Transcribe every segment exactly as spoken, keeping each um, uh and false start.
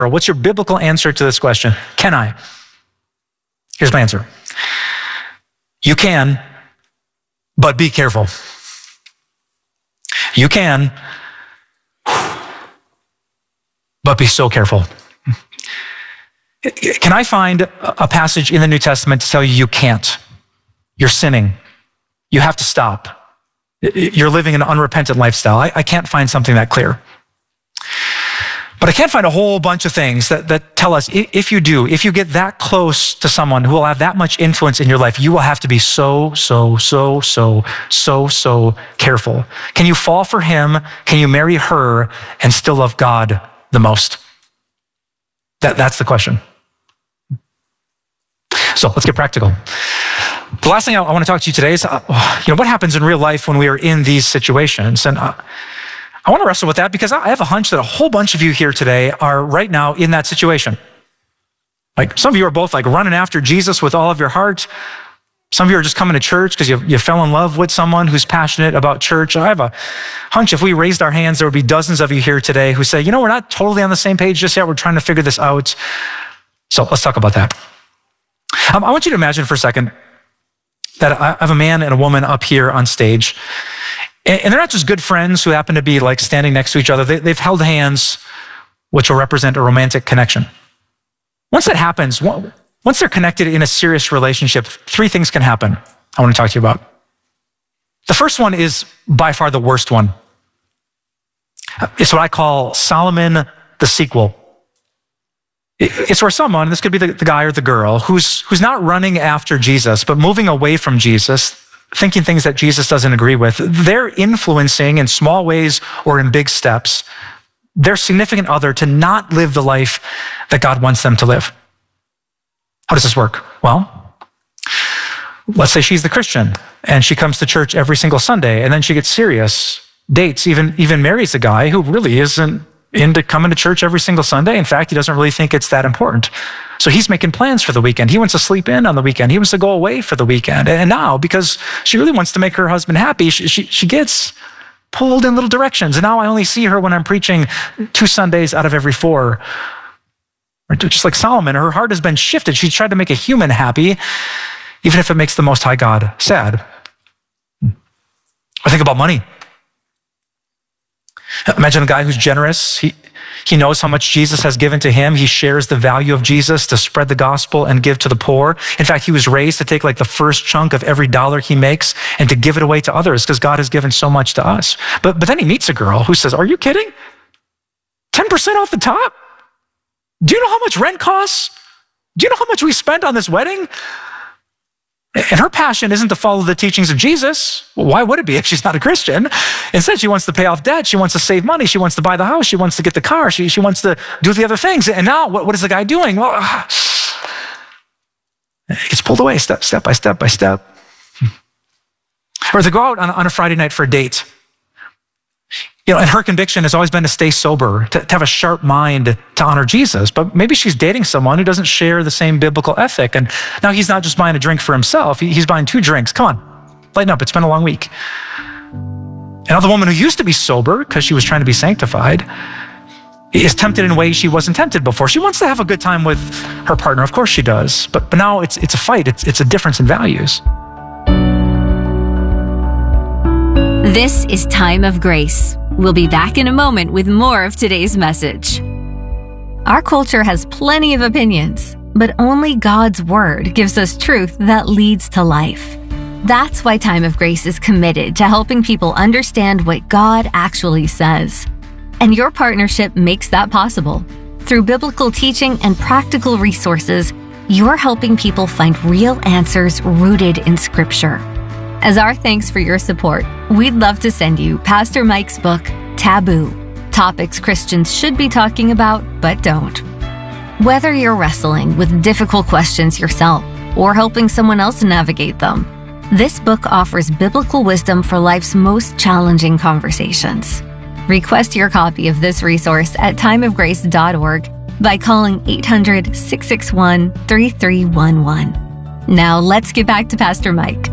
What's your biblical answer to this question? Can I? Here's my answer. You can, but be careful. You can, but be so careful. Can I find a passage in the New Testament to tell you you can't? You're sinning. You have to stop. You're living an unrepentant lifestyle. I, I can't find something that clear. But I can't find a whole bunch of things that, that tell us if you do, if you get that close to someone who will have that much influence in your life, you will have to be so, so, so, so, so, so careful. Can you fall for him? Can you marry her and still love God the most? That, that's the question. So let's get practical. The last thing I, I want to talk to you today is, uh, you know, what happens in real life when we are in these situations? And uh, I want to wrestle with that because I have a hunch that a whole bunch of you here today are right now in that situation. Like some of you are both like running after Jesus with all of your heart. Some of you are just coming to church because you, you fell in love with someone who's passionate about church. I have a hunch if we raised our hands, there would be dozens of you here today who say, you know, we're not totally on the same page just yet. We're trying to figure this out. So let's talk about that. Um, I want you to imagine for a second that I have a man and a woman up here on stage. And they're not just good friends who happen to be like standing next to each other. They, they've held hands, which will represent a romantic connection. Once that happens, once they're connected in a serious relationship, three things can happen I want to talk to you about. The first one is by far the worst one. It's what I call Solomon the sequel. It's where someone, this could be the, the guy or the girl, who's, who's not running after Jesus, but moving away from Jesus, thinking things that Jesus doesn't agree with. They're influencing in small ways or in big steps their significant other to not live the life that God wants them to live. How does this work? Well, let's say she's the Christian and she comes to church every single Sunday and then she gets serious, dates, even, even marries a guy who really isn't into coming to church every single Sunday. In fact, he doesn't really think it's that important. So he's making plans for the weekend. He wants to sleep in on the weekend. He wants to go away for the weekend. And now, because she really wants to make her husband happy, she, she, she gets pulled in little directions. And now I only see her when I'm preaching two Sundays out of every four. Or just like Solomon, her heart has been shifted. She's tried to make a human happy, even if it makes the Most High God sad. I think about money. Imagine a guy who's generous. He, he knows how much Jesus has given to him. He shares the value of Jesus to spread the gospel and give to the poor. In fact, he was raised to take like the first chunk of every dollar he makes and to give it away to others because God has given so much to us. But, but then he meets a girl who says, are you kidding? ten percent off the top? Do you know how much rent costs? Do you know how much we spent on this wedding? And her passion isn't to follow the teachings of Jesus. Well, why would it be if she's not a Christian? Instead, she wants to pay off debt. She wants to save money. She wants to buy the house. She wants to get the car. She, she wants to do the other things. And now, what, what is the guy doing? Well, uh, he gets pulled away step, step by step by step. Or they go out on, on a Friday night for a date. You know, and her conviction has always been to stay sober, to, to have a sharp mind to honor Jesus. But maybe she's dating someone who doesn't share the same biblical ethic. And now he's not just buying a drink for himself. He, he's buying two drinks. Come on, lighten up. It's been a long week. And now the woman who used to be sober because she was trying to be sanctified is tempted in ways she wasn't tempted before. She wants to have a good time with her partner. Of course she does. But, but now it's, it's a fight. It's, it's a difference in values. This is Time of Grace. We'll be back in a moment with more of today's message. Our culture has plenty of opinions, but only God's Word gives us truth that leads to life. That's why Time of Grace is committed to helping people understand what God actually says. And your partnership makes that possible. Through biblical teaching and practical resources, you're helping people find real answers rooted in Scripture. As our thanks for your support, we'd love to send you Pastor Mike's book, Taboo, Topics Christians Should Be Talking About But Don't. Whether you're wrestling with difficult questions yourself or helping someone else navigate them, this book offers biblical wisdom for life's most challenging conversations. Request your copy of this resource at time of grace dot org by calling eight hundred, six six one, three three one one. Now let's get back to Pastor Mike.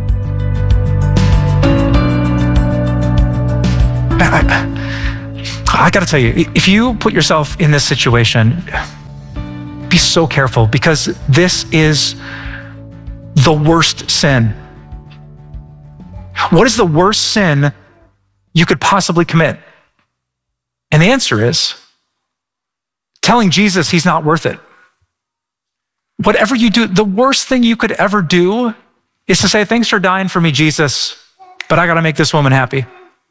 I, I, I got to tell you, if you put yourself in this situation, be so careful, because this is the worst sin. What is the worst sin you could possibly commit? And the answer is telling Jesus he's not worth it. Whatever you do, the worst thing you could ever do is to say, thanks for dying for me, Jesus, but I got to make this woman happy.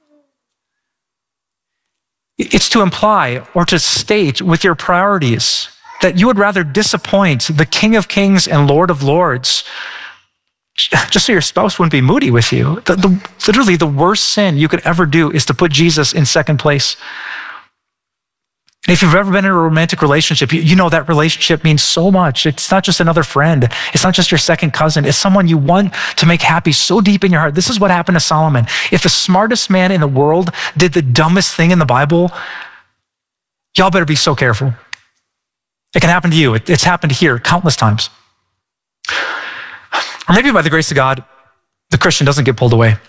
It's to imply or to state with your priorities that you would rather disappoint the King of Kings and Lord of Lords just so your spouse wouldn't be moody with you. The, the, literally the worst sin you could ever do is to put Jesus in second place. And if you've ever been in a romantic relationship, you, you know that relationship means so much. It's not just another friend. It's not just your second cousin. It's someone you want to make happy so deep in your heart. This is what happened to Solomon. If the smartest man in the world did the dumbest thing in the Bible, y'all better be so careful. It can happen to you. It, it's happened here countless times. Or maybe by the grace of God, the Christian doesn't get pulled away.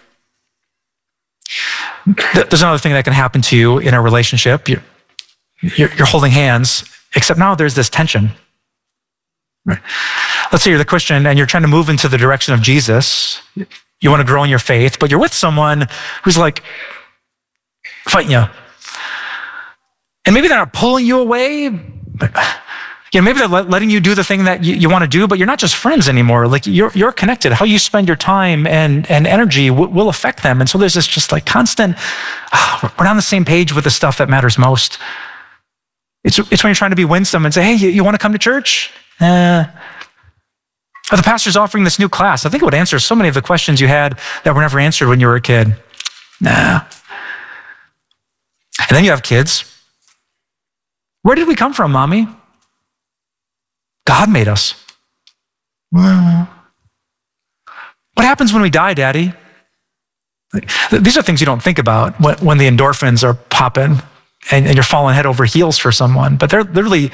There's another thing that can happen to you in a relationship. You're, you're, you're holding hands, except now there's this tension. Right? Let's say you're the Christian and you're trying to move into the direction of Jesus. You want to grow in your faith, but you're with someone who's like fighting you. And maybe they're not pulling you away, but you know, maybe they're letting you do the thing that you, you want to do, but you're not just friends anymore. Like you're, you're connected. How you spend your time and, and energy w- will affect them. And so there's this just like constant, oh, we're not on the same page with the stuff that matters most. It's, it's when you're trying to be winsome and say, hey, you, you want to come to church? Uh, or the pastor's offering this new class. I think it would answer so many of the questions you had that were never answered when you were a kid. Nah. And then you have kids. Where did we come from, mommy? God made us. Well, what happens when we die, Daddy? These are things you don't think about when, when the endorphins are popping and, and you're falling head over heels for someone. But they're literally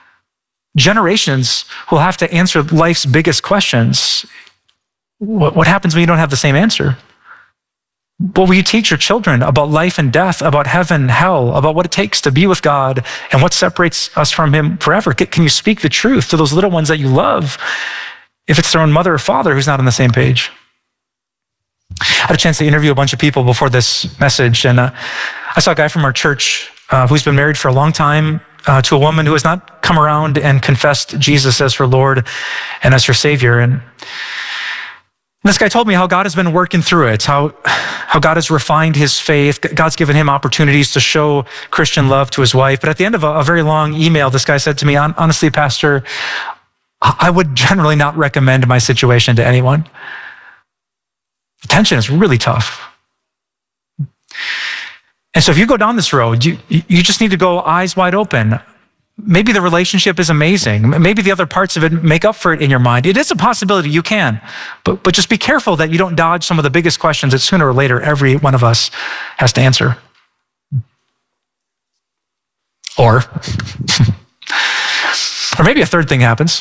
generations who will have to answer life's biggest questions. What, what happens when you don't have the same answer? What will you teach your children about life and death, about heaven, hell, about what it takes to be with God and what separates us from him forever? Can you speak the truth to those little ones that you love if it's their own mother or father who's not on the same page? I had a chance to interview a bunch of people before this message, and uh, I saw a guy from our church uh, who's been married for a long time uh, to a woman who has not come around and confessed Jesus as her Lord and as her Savior. And this guy told me how God has been working through it, how, how God has refined his faith. God's given him opportunities to show Christian love to his wife. But at the end of a, a very long email, this guy said to me, honestly, Pastor, I would generally not recommend my situation to anyone. The tension is really tough. And so if you go down this road, you, you just need to go eyes wide open. Maybe the relationship is amazing. Maybe the other parts of it make up for it in your mind. It is a possibility you can, but, but just be careful that you don't dodge some of the biggest questions that sooner or later every one of us has to answer. Or, or maybe a third thing happens.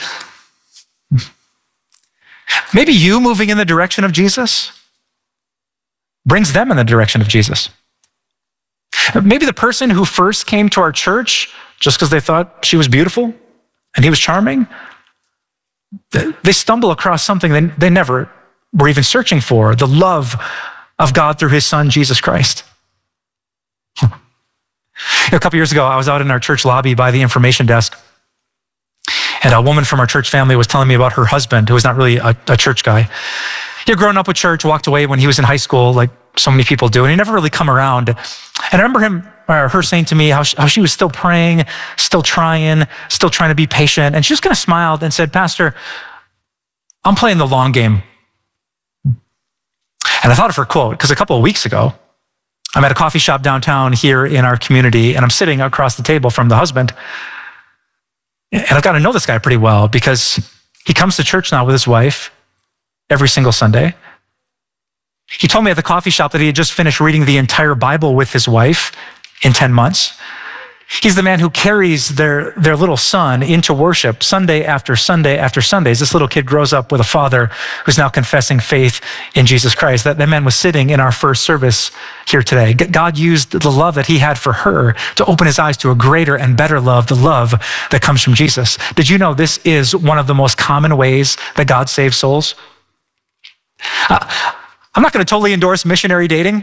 Maybe you moving in the direction of Jesus brings them in the direction of Jesus. Maybe the person who first came to our church just because they thought she was beautiful and he was charming, they stumble across something they, they never were even searching for, the love of God through his son, Jesus Christ. A couple years ago, I was out in our church lobby by the information desk, and a woman from our church family was telling me about her husband, who was not really a, a church guy. He had grown up with church, walked away when he was in high school, like so many people do, and he never really come around. And I remember him or her saying to me how she, how she was still praying, still trying, still trying to be patient. And she just kind of smiled and said, Pastor, I'm playing the long game. And I thought of her quote, because a couple of weeks ago, I'm at a coffee shop downtown here in our community, and I'm sitting across the table from the husband. And I've got to know this guy pretty well because he comes to church now with his wife every single Sunday. He told me at the coffee shop that he had just finished reading the entire Bible with his wife in ten months. He's the man who carries their, their little son into worship Sunday after Sunday after Sunday. As this little kid grows up with a father who's now confessing faith in Jesus Christ. That, that man was sitting in our first service here today. God used the love that he had for her to open his eyes to a greater and better love, the love that comes from Jesus. Did you know this is one of the most common ways that God saves souls? Uh, I'm not going to totally endorse missionary dating,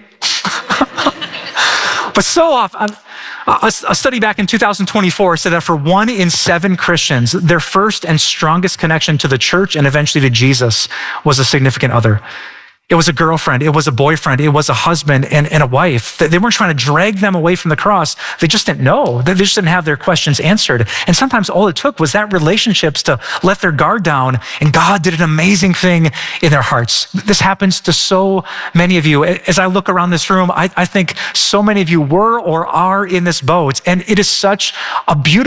but so often, A, a study back in two thousand twenty-four said that for one in seven Christians, their first and strongest connection to the church and eventually to Jesus was a significant other. It was a girlfriend, it was a boyfriend, it was a husband and, and a wife. They weren't trying to drag them away from the cross. They just didn't know. They just didn't have their questions answered. And sometimes all it took was that relationships to let their guard down, and God did an amazing thing in their hearts. This happens to so many of you. As I look around this room, I, I think so many of you were or are in this boat, and it is such a beautiful